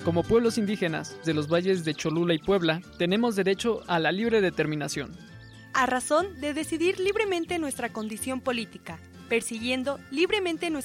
Como pueblos indígenas de los valles de Cholula y Puebla, tenemos derecho a la libre determinación. A razón de decidir libremente nuestra condición política, persiguiendo libremente nuestra